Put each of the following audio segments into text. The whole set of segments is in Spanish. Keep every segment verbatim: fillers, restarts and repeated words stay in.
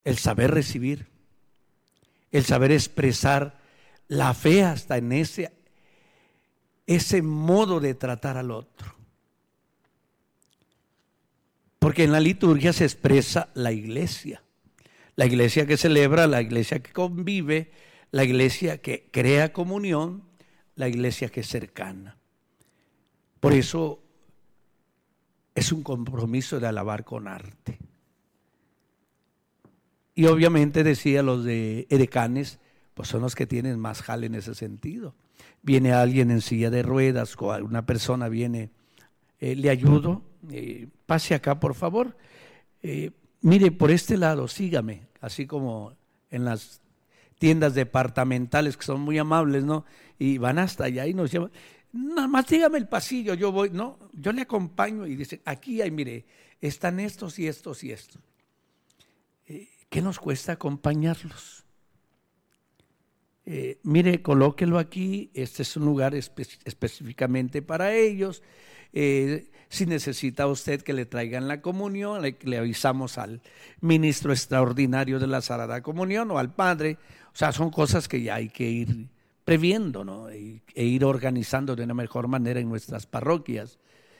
el saber recibir, el saber expresar la fe hasta en ese, ese modo de tratar al otro. Porque en la liturgia se expresa la iglesia, la iglesia que celebra, la iglesia que convive, la iglesia que crea comunión, la iglesia que es cercana. Por eso es un compromiso de alabar con arte. Y obviamente decía los de edecanes, pues son los que tienen más jale en ese sentido. Viene alguien en silla de ruedas, o una persona viene, eh, le ayudo, eh, pase acá por favor, eh, mire por este lado, sígame, así como en las tiendas departamentales que son muy amables, ¿no? Y van hasta allá y nos llevan, nada más dígame el pasillo, yo voy, no, yo le acompaño y dice, aquí hay, mire, están estos y estos y estos. Eh, ¿Qué nos cuesta acompañarlos? Eh, mire, colóquelo aquí, este es un lugar espe- específicamente para ellos. Eh, si necesita usted que le traigan la comunión, le, le avisamos al ministro extraordinario de la Sagrada Comunión o al padre. O sea, son cosas que ya hay que ir previendo, ¿no? E, e ir organizando de una mejor manera en nuestras parroquias.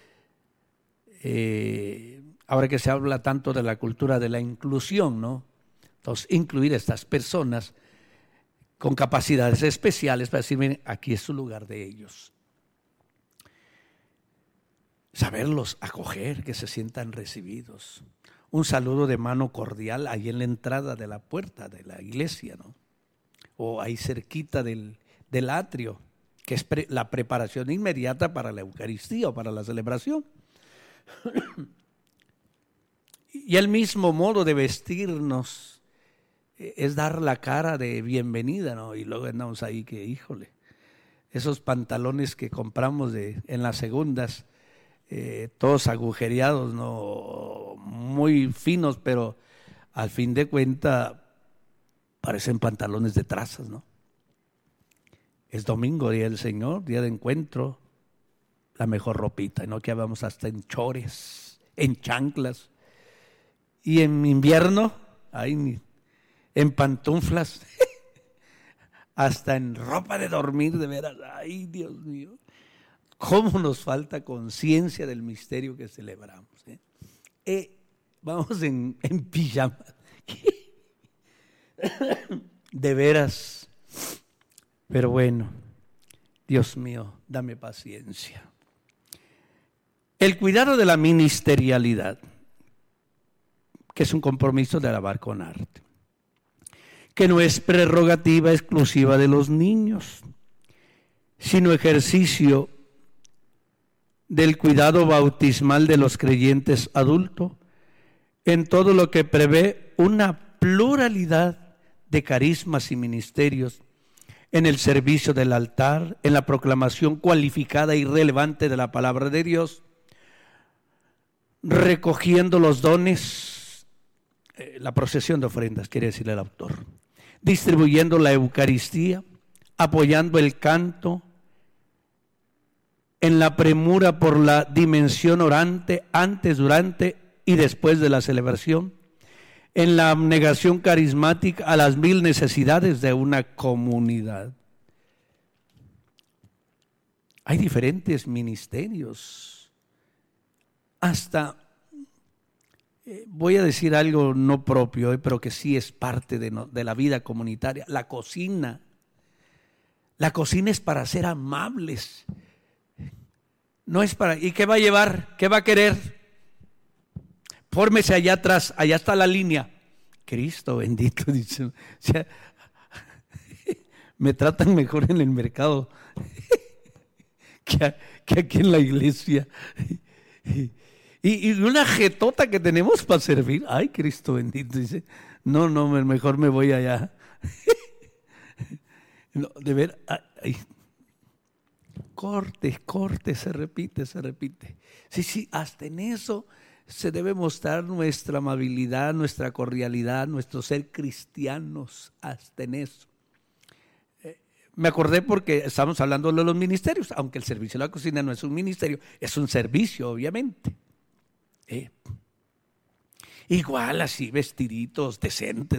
Eh, ahora que se habla tanto de la cultura de la inclusión, ¿no? Entonces, incluir a estas personas con capacidades especiales para decir, miren, aquí es su lugar de ellos. Saberlos acoger, que se sientan recibidos. Un saludo de mano cordial ahí en la entrada de la puerta de la iglesia, ¿no? O ahí cerquita del, del atrio, que es pre, la preparación inmediata para la Eucaristía o para la celebración. Y el mismo modo de vestirnos es dar la cara de bienvenida, ¿no? Y luego andamos ahí que, híjole, esos pantalones que compramos de, en las segundas, eh, todos agujereados, ¿no? Muy finos, pero al fin de cuentas parecen pantalones de trazas, ¿no? Es domingo, día del Señor, día de encuentro, la mejor ropita, ¿no? Que vamos hasta en chores, en chanclas, y en invierno, ahí en pantuflas, hasta en ropa de dormir, de veras. Ay, Dios mío, cómo nos falta conciencia del misterio que celebramos. ¿eh? Eh, vamos en, en pijama. De veras. Pero bueno, Dios mío, dame paciencia. El cuidado de la ministerialidad, que es un compromiso de alabar con arte, que no es prerrogativa exclusiva de los niños, sino ejercicio del cuidado bautismal de los creyentes adultos, en todo lo que prevé una pluralidad de carismas y ministerios en el servicio del altar, en la proclamación cualificada y relevante de la palabra de Dios, recogiendo los dones, eh, la procesión de ofrendas, quiere decir el autor, distribuyendo la Eucaristía, apoyando el canto, en la premura por la dimensión orante, antes, durante y después de la celebración, en la abnegación carismática a las mil necesidades de una comunidad. Hay diferentes ministerios. Hasta, eh, voy a decir algo no propio, eh, pero que sí es parte de, no, de la vida comunitaria. La cocina. La cocina es para ser amables. No es para, ¿y qué va a llevar? ¿Qué va a querer? Fórmese allá atrás, allá está la línea. Cristo bendito, dice. O sea, me tratan mejor en el mercado que, a, que aquí en la iglesia. Y, y una jetota que tenemos para servir. Ay, Cristo bendito, dice. No, no, mejor me voy allá. No, de ver, ay, corte, corte, se repite, se repite. Sí, sí, hasta en eso se debe mostrar nuestra amabilidad, nuestra cordialidad, nuestro ser cristianos, hasta en eso. Eh, me acordé porque estamos hablando de los ministerios, aunque el servicio de la cocina no es un ministerio, es un servicio, obviamente. Eh. Igual así, vestiditos decentes,